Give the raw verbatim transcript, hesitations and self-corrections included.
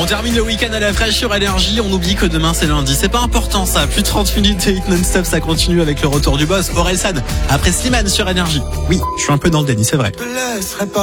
termine le week-end à la fraîche sur Énergie. On oublie que demain c'est lundi. C'est pas important ça. Plus de trente minutes et hit non-stop, ça continue avec le retour du boss. Orelsan après Slimane sur Énergie. Oui, je suis un peu dans le déni, c'est vrai.